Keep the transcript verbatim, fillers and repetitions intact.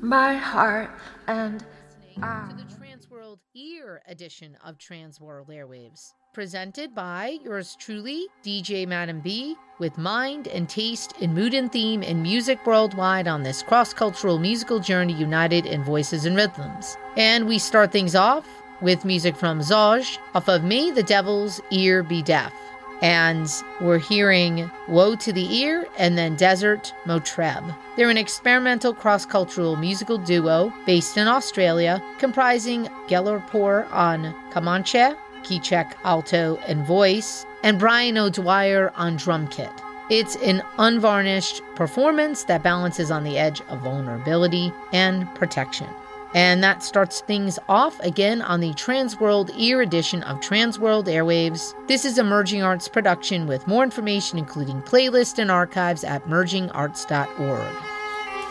my heart and to the Transworld Ear edition of Transworld Airwaves, presented by yours truly, D J Madam B, with mind and taste in mood and theme and music worldwide on this cross-cultural musical journey united in voices and rhythms. And we start things off with music from Zoj off of May the Devil's Ear Be Deaf. And we're hearing Woe to the Ear and then Desert Motreb. They're an experimental cross-cultural musical duo based in Australia, comprising Gellerpour on Comanche, Keycheck alto and voice, and Brian O'Dwyer on drum kit. It's an unvarnished performance that balances on the edge of vulnerability and protection. And that starts things off again on the Transworld Ear edition of Transworld Airwaves. This is a Merging Arts production with more information, including playlist and archives, at merging arts dot org.